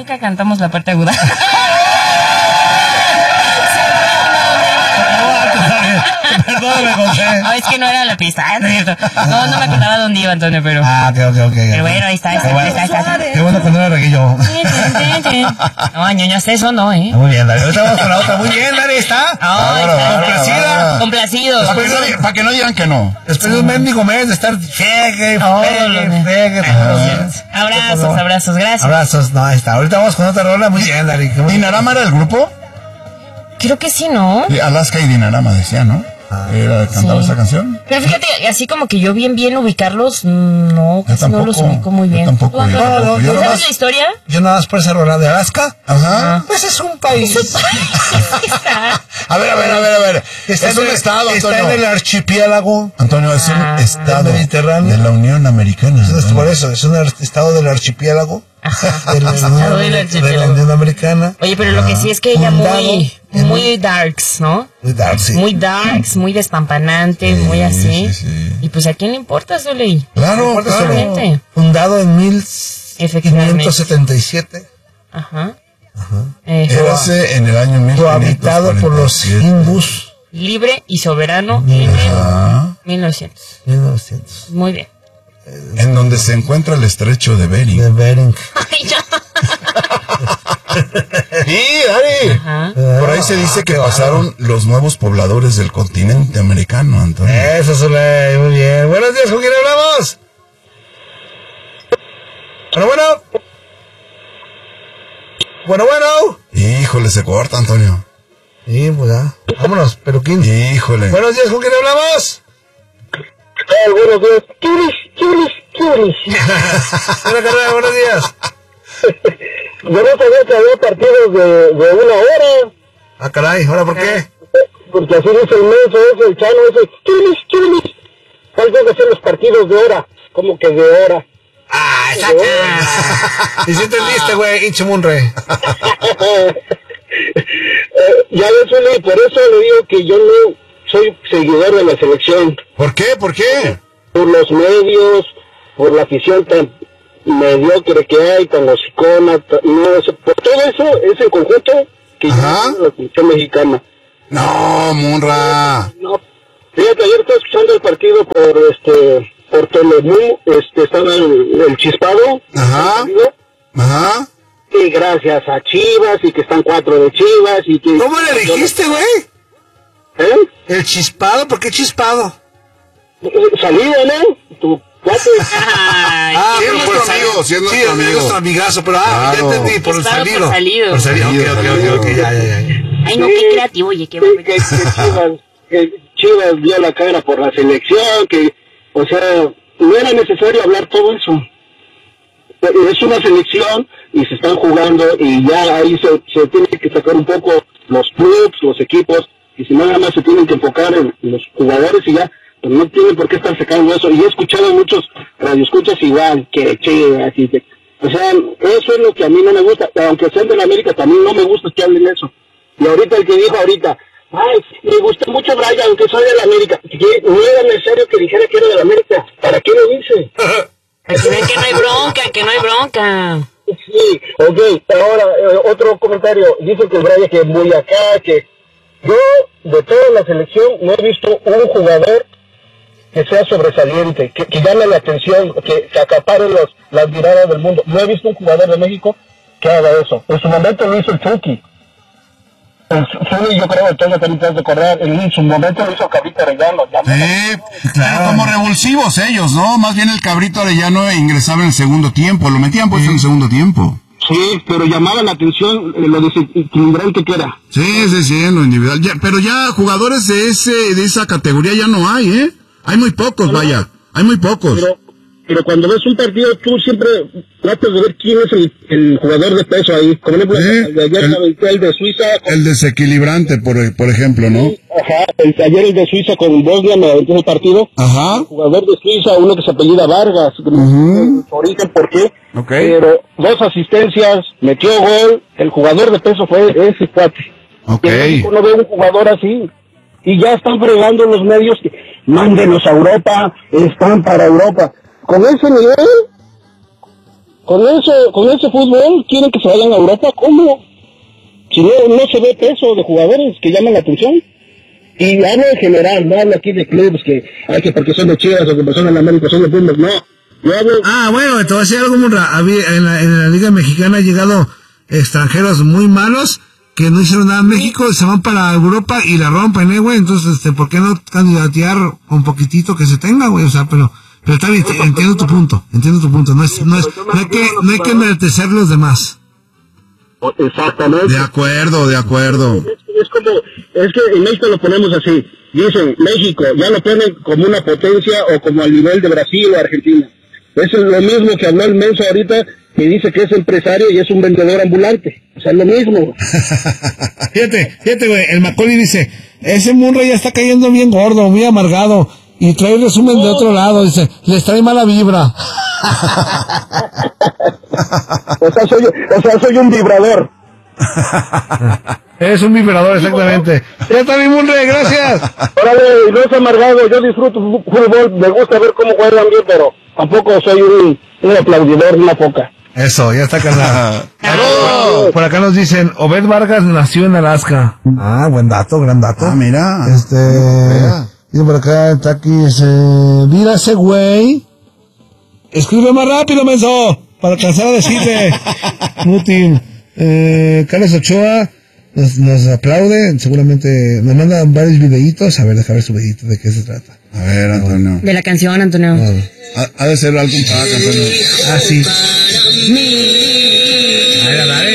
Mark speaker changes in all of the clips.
Speaker 1: nunca cantamos la parte aguda.
Speaker 2: Perdóname, José.
Speaker 1: No, es que no era la pista. No me acordaba dónde iba, Antonio, pero...
Speaker 2: Ok.
Speaker 1: Pero bueno, ahí está.
Speaker 2: Qué bueno que no era reguillo.
Speaker 1: No, ñoño, hasta eso no,
Speaker 2: Muy bien, Dari. Ahorita vamos con la otra. Muy bien, Dari, ¿está?
Speaker 1: Complacida. Complacidos.
Speaker 3: Para que no digan que no.
Speaker 2: Después de un mendigo mes de estar friegue.
Speaker 1: Abrazos, gracias.
Speaker 2: Abrazos, no, ahí está. Ahorita vamos con otra rola. Muy bien, Dari.
Speaker 3: ¿Dinarama era el grupo?
Speaker 1: Creo que sí, ¿no?
Speaker 3: Alaska y Dinarama decía, ¿no? Era cantaba esa canción.
Speaker 1: Pero fíjate, así como que yo bien ubicarlos, no, casi no los ubico muy bien.
Speaker 3: Yo tampoco.
Speaker 1: ¿Sabes la historia?
Speaker 2: Yo nada más por esa rola de Alaska.
Speaker 3: Ajá.
Speaker 2: Pues es un país.
Speaker 3: A ver. Es un estado, Antonio.
Speaker 2: Está en el archipiélago.
Speaker 3: Antonio, es un estado
Speaker 2: mediterráneo
Speaker 3: de la Unión Americana.
Speaker 2: Por eso, es un estado del archipiélago. De la Unión Americana.
Speaker 1: Oye, pero lo que sí es que ella muy darks, ¿no?
Speaker 2: Muy darks, sí.
Speaker 1: Muy darks, muy despampanante, muy así.
Speaker 3: Sí.
Speaker 1: Y pues, ¿a quién le importa, Soleil?
Speaker 3: Claro.
Speaker 2: Fundado en 1577.
Speaker 1: Ajá.
Speaker 3: Érase en el año 1547.
Speaker 2: Habitado por los hindús.
Speaker 1: Libre y soberano en 1900. Muy bien.
Speaker 3: En donde se encuentra el estrecho de Bering.
Speaker 1: Ay, ya.
Speaker 3: Sí, Dari. Por ahí se dice que pasaron los nuevos pobladores del continente americano, Antonio.
Speaker 2: Eso, Soleil, muy bien. Buenos días, ¿con quién hablamos? Bueno.
Speaker 3: Híjole, se corta, Antonio.
Speaker 2: Sí, pues ya. Vámonos, pero ¿quién?
Speaker 3: Híjole.
Speaker 2: Buenos días, ¿con quién hablamos?
Speaker 4: Buenos días. Churis.
Speaker 2: Hola, Carrera, buenos días.
Speaker 4: Yo no sabía que había partidos de 1 hora.
Speaker 2: Ah, caray, ¿ahora por qué?
Speaker 4: Porque así dice el menso ese, el chano ese. Churis. ¿Cuál debe ser los partidos de hora? Como que de hora.
Speaker 2: Ah, exacto. Y si entendiste, güey, Ichimunre.
Speaker 4: Ya ves, Uli, por eso le digo que yo no soy seguidor de la selección.
Speaker 3: ¿Por qué?
Speaker 4: Por los medios, por la afición tan mediocre que hay, tan hocicona, por todo eso es el conjunto que yo la selección mexicana.
Speaker 3: No, Munra.
Speaker 4: No, fíjate, ayer estaba escuchando el partido por Telemú, estaba el Chispado.
Speaker 3: Ajá.
Speaker 4: Y gracias a Chivas, y que están 4 de Chivas, y que...
Speaker 2: ¿Cómo le dijiste, güey? El Chispado, ¿por qué Chispado?
Speaker 4: Salida, ¿no? Tu cuate.
Speaker 3: Siendo nuestro amigo.
Speaker 2: Sí, nuestro amigazo, pero ya entendí, por el salido.
Speaker 1: Por
Speaker 2: salido. Ok, ya.
Speaker 1: Ay, no, qué creativo, oye, qué bueno.
Speaker 4: Que Chivas dio la cara por la selección, o sea, no era necesario hablar todo eso. Es una selección y se están jugando y ya ahí se tiene que sacar un poco los clubs, los equipos, y si no, nada más se tienen que enfocar en los jugadores y ya, pero no tienen por qué estar sacando eso. Y he escuchado muchos radioescuchas igual, que Chivas, o sea, eso es lo que a mí no me gusta, aunque sean de la América, también no me gusta que hablen eso. Y ahorita el que dijo ay, me gustó mucho Brian, aunque soy de la América, no era necesario que dijera que era de la América, ¿para qué lo dice?
Speaker 1: Que no hay bronca.
Speaker 4: Sí, ok, ahora otro comentario, dice que Brian que es muy acá, que yo de toda la selección no he visto un jugador que sea sobresaliente, que llame la atención, que acapare las miradas del mundo. No he visto un jugador de México que haga eso. En su momento lo hizo el Chucky. Yo creo que todos tenemos de correr. En su momento lo hizo Cabrito Arellano.
Speaker 3: Sí, claro. Como revulsivos ellos, ¿no? Más bien el Cabrito Arellano ingresaba en el segundo tiempo. Lo metían pues en el segundo tiempo.
Speaker 4: Sí, pero llamaba la atención lo desequilibrante que era.
Speaker 3: Sí, en lo individual. Pero ya jugadores de esa categoría ya no hay, ¿eh? Hay muy pocos, vaya. Hay muy pocos.
Speaker 4: Pero cuando ves un partido, tú siempre tratas de ver quién es el jugador de peso ahí. Como ejemplo, ayer el de Suiza.
Speaker 3: El desequilibrante, por ejemplo, ¿no?
Speaker 4: Ajá, ayer el de Suiza con Bosnia me aventé el partido.
Speaker 3: Ajá.
Speaker 4: El jugador de Suiza, uno que se apellida Vargas. Su origen, ¿por qué?
Speaker 3: Okay.
Speaker 4: Pero 2 asistencias, metió gol. El jugador de peso fue ese cuate.
Speaker 3: Ok.
Speaker 4: Uno ve un jugador así. Y ya están fregando los medios que mándenos a Europa, están para Europa. Con ese nivel, con ese fútbol quieren que se vayan a Europa, ¿cómo? Si no se ve peso de jugadores que llaman la atención. Y hablo en general, no hablo aquí de clubes que porque son de Chivas o que son en América, son de Pumas, no. Yo hablo...
Speaker 2: bueno, te voy a decir algo muy raro. En la Liga Mexicana han llegado extranjeros muy malos que no hicieron nada en México, se van para Europa y la rompen, güey. Entonces, ¿por qué no candidatear un poquitito que se tenga, güey? O sea, pero está bien, entiendo tu punto. No hay que enaltecer los demás.
Speaker 4: Exactamente.
Speaker 3: De acuerdo.
Speaker 4: Es que en México lo ponemos así. Dicen, México, ya lo ponen como una potencia o como al nivel de Brasil o Argentina. Eso es lo mismo que habló el menso ahorita, que dice que es empresario y es un vendedor ambulante. O sea, es lo mismo.
Speaker 2: Fíjate, güey, el Macaulay dice, ese Munra ya está cayendo bien gordo, muy amargado, y trae resumen de otro lado, dice, les trae mala vibra.
Speaker 4: o sea, soy un vibrador.
Speaker 2: Eres un vibrador, exactamente. Ya está mi Munra, gracias.
Speaker 4: Órale, no es amargado, yo disfruto fútbol, me gusta ver cómo juegan bien, pero tampoco soy un aplaudidor, una poca.
Speaker 2: Eso, ya está carnal. Por acá nos dicen, Obed Vargas nació en Alaska. Buen dato, gran dato.
Speaker 3: Mira.
Speaker 2: Dice por acá, está aquí, mira ese güey. Escribe más rápido, menso, para alcanzar a decirte. Inútil. Carlos Ochoa nos aplaude, seguramente nos manda varios videitos. A ver, deja ver su videito, de qué se trata.
Speaker 3: A ver, Antonio.
Speaker 1: De la canción, Antonio.
Speaker 3: Ha de ser algún Antonio.
Speaker 2: Sí. Dale.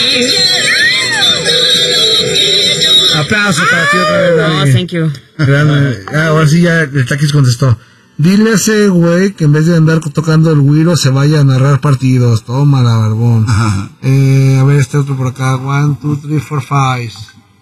Speaker 2: Aplauso para ti otra vez, Dani.
Speaker 1: Thank you.
Speaker 2: Ahora sí ya el Taquis contestó. Dile a ese güey que en vez de andar tocando el güiro se vaya a narrar partidos. Toma la barbón. A ver, este otro por acá. 1, 2, 3, 4, 5.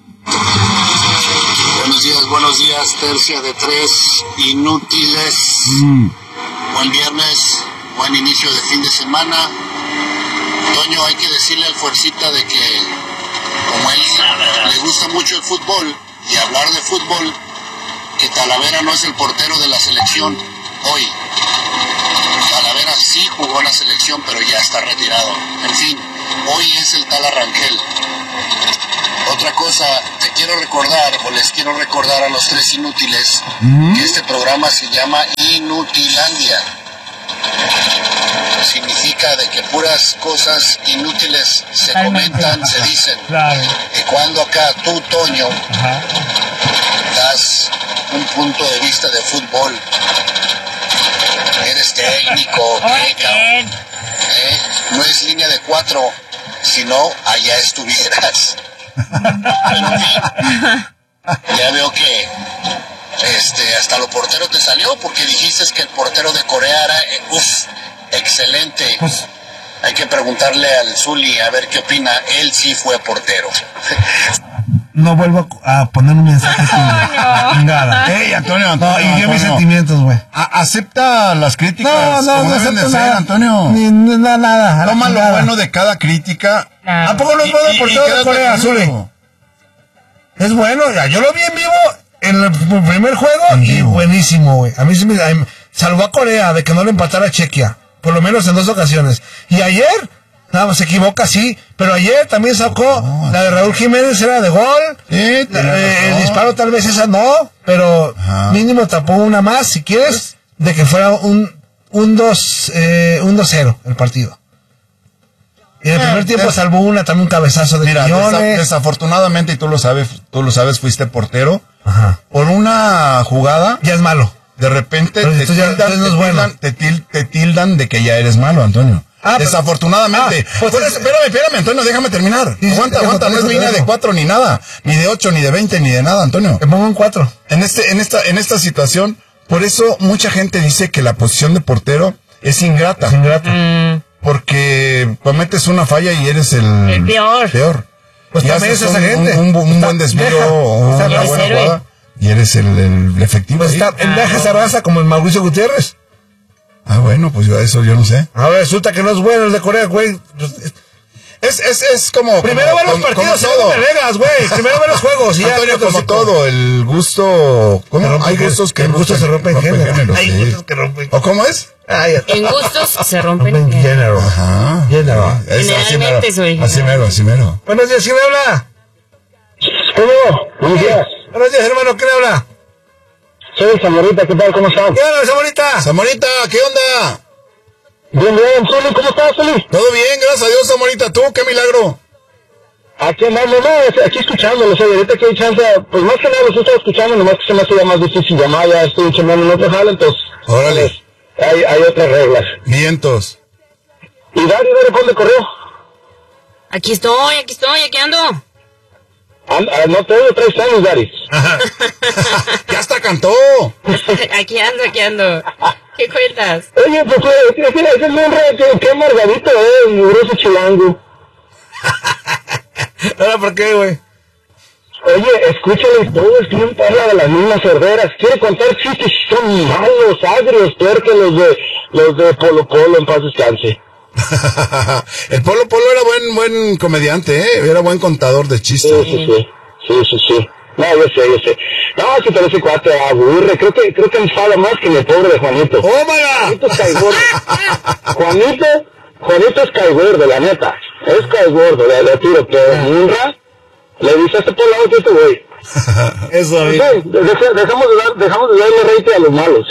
Speaker 5: Buenos días, tercia de 3 inútiles. Buen viernes, buen inicio de fin de semana. Toño, hay que decirle al Fuercita de que como él le gusta mucho el fútbol y hablar de fútbol, que Talavera no es el portero de la selección hoy. Talavera sí jugó en la selección, pero ya está retirado. En fin, hoy es el tal Arrangel. Otra cosa, te quiero recordar, o les quiero recordar a los 3 inútiles, que este programa se llama Inutilandia. Significa de que puras cosas inútiles se comentan, se dicen.
Speaker 2: Claro.
Speaker 5: Y cuando acá tú, Toño, das un punto de vista de fútbol, eres técnico, no es línea de 4, sino allá estuvieras. Pero en fin, ya veo que hasta lo portero te salió, porque dijiste que el portero de Corea era excelente. Hay que preguntarle al Zuli a ver qué opina. Él sí fue portero.
Speaker 2: No vuelvo a poner un mensaje
Speaker 3: Nada. Antonio.
Speaker 2: No, y yo mis sentimientos, güey.
Speaker 3: Acepta las críticas.
Speaker 2: No acepto nada,
Speaker 3: Antonio.
Speaker 2: Nada.
Speaker 3: Toma lo bueno de cada crítica.
Speaker 2: ¿A poco no es bueno el portero de Corea, Zuli? Es bueno, ya. Yo lo vi en vivo en el primer juego y buenísimo, güey. A mí sí me salvó a Corea de que no le empatara a Chequia, por lo menos en 2 ocasiones. Y ayer, se equivoca, sí, pero ayer también sacó la de Raúl Jiménez, era de gol. Sí, el disparo tal vez esa no, pero mínimo tapó una más, si quieres, de que fuera un 2-0 el partido. Y en el primer tiempo salvó también un cabezazo de Quiñones.
Speaker 3: Desafortunadamente, y tú lo sabes, fuiste portero. Por una jugada.
Speaker 2: Ya es malo.
Speaker 3: De repente te tildan de que ya eres malo, Antonio. Desafortunadamente. Espérame, Antonio, déjame terminar. Aguanta, no es línea de 4 ni nada. Ni de 8, ni de 20, ni de nada, Antonio.
Speaker 2: Te pongo un 4.
Speaker 3: En esta situación, por eso mucha gente dice que la posición de portero es ingrata. Porque cometes una falla y eres el peor.
Speaker 2: Pues también es esa gente.
Speaker 3: Un buen desvío o una buena jugada y eres el efectivo.
Speaker 2: Pues deja esa raza como el Mauricio Gutiérrez.
Speaker 3: Bueno, pues eso yo no sé.
Speaker 2: Ahora resulta que no es bueno el de Corea, güey.
Speaker 3: Es como...
Speaker 2: Primero ve los partidos, no te regas, güey. Primero ve los juegos. Y
Speaker 3: Antonio, como todo, el gusto...
Speaker 2: ¿Cómo? Hay gustos que...
Speaker 3: El gusto se rompe en género.
Speaker 2: Hay gustos que rompen.
Speaker 3: ¿O cómo es?
Speaker 1: En gustos se rompen
Speaker 2: en género.
Speaker 3: Ajá.
Speaker 2: Género.
Speaker 1: Generalmente soy.
Speaker 3: Así mero.
Speaker 2: Buenos días, ¿quién me habla?
Speaker 4: ¿Cómo? Buenos días.
Speaker 2: Buenos días, hermano, ¿quién habla?
Speaker 4: Soy Zamorita, ¿qué tal? ¿Cómo están?
Speaker 2: ¿Qué onda, Zamorita?
Speaker 3: Zamorita, ¿qué onda?
Speaker 4: Bien, Zuli, ¿cómo estás, Zuli?
Speaker 3: Todo bien, gracias a Dios, Zamorita. ¿Tú qué milagro?
Speaker 4: Aquí andamos, aquí escuchándolo, ahorita que hay chance, pues más que nada los estaba escuchando, nomás que se me hacía más difícil llamar, ya estoy chamando en otro jale, entonces...
Speaker 3: Órale.
Speaker 4: Hay otras reglas.
Speaker 3: Vientos.
Speaker 4: ¿Y Dari, ¿dónde corrió?
Speaker 1: Aquí estoy, aquí ando.
Speaker 4: No te oigo 3 años, Dari.
Speaker 3: Ya hasta cantó.
Speaker 1: Aquí ando. ¿Qué cuentas?
Speaker 4: Oye, pues ese es un rey, qué amargadito mugroso chilango.
Speaker 2: ¿Ahora por qué, güey?
Speaker 4: Oye, escúchale, todo el tiempo habla de las mismas sorderas. Quiere contar chistes y son malos, agrios, peor que los de Polo Polo, en paz descanse.
Speaker 3: El Polo era buen comediante, era buen contador de chistes.
Speaker 4: Sí. No, yo sé. No, si te ese cuate aburre. Creo que enfada más que el pobre de Juanito.
Speaker 3: ¡Oh, my God!
Speaker 4: Juanito es caigordo. Juanito es caigordo, la neta. Es caigordo, le tiro, pero Munra le dice este por lado que este güey.
Speaker 2: Eso, amigo.
Speaker 4: Dejamos de darle rating a los malos.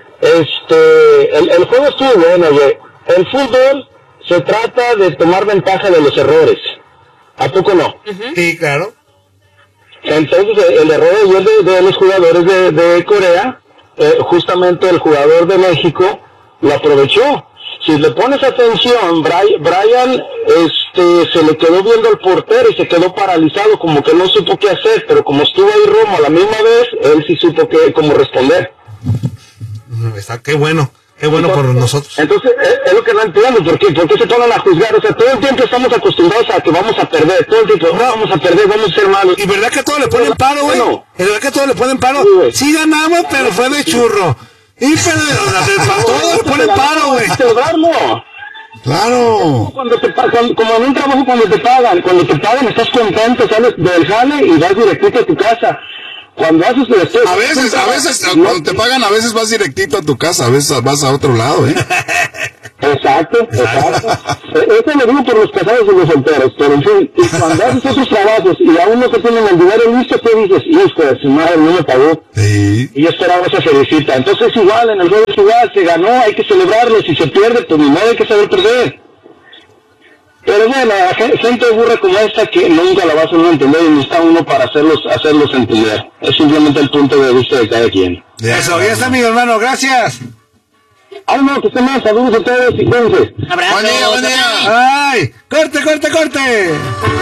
Speaker 4: El juego estuvo bueno, güey. El fútbol se trata de tomar ventaja de los errores. ¿A poco no?
Speaker 2: Sí, claro.
Speaker 4: Entonces, el error ayer de los jugadores de Corea, justamente el jugador de México lo aprovechó. Si le pones atención, Brian se le quedó viendo al portero y se quedó paralizado, como que no supo qué hacer, pero como estuvo ahí Romo a la misma vez, él sí supo cómo responder.
Speaker 2: Está, qué bueno por nosotros.
Speaker 4: Entonces, es lo que no entiendo, ¿por qué se ponen a juzgar? O sea, todo el tiempo estamos acostumbrados a que vamos a perder, todo el tiempo, vamos a perder, vamos a ser malos.
Speaker 2: ¿Y verdad que a todos le ponen paro, güey?
Speaker 4: Bueno.
Speaker 2: ¿Verdad que a todos le ponen paro? Sí ganamos, pero fue de churro. Y pero todos le ponen paro, güey.
Speaker 4: Celebrarlo.
Speaker 3: Claro.
Speaker 4: Como en un trabajo cuando te pagan estás contento, sales del jale y vas directito a tu casa. Cuando haces después...
Speaker 3: A veces, cuando te pagan, a veces vas directito a tu casa, a veces vas a otro lado,
Speaker 4: Exacto. Eso lo digo por los casados y los solteros, pero en fin, y cuando haces esos trabajos y aún no te tienen el dinero listo, ¿qué dices? Hijo de su madre, no me pagó.
Speaker 3: Sí.
Speaker 4: Y yo esperaba esa felicita. Entonces igual, en el juego es igual, se ganó, hay que celebrarlo, si se pierde, pues ni modo, hay que saber perder. Pero bueno, gente burra como esta que nunca la vas a entender y no está uno para hacerlos entender. Es simplemente el punto de vista de cada quien.
Speaker 2: Eso, ya está, mi hermano, gracias.
Speaker 4: Ay, no, que estén más, saludos a todos y cuídense.
Speaker 1: Abrazo.
Speaker 3: Buen día.
Speaker 2: Ay, corte.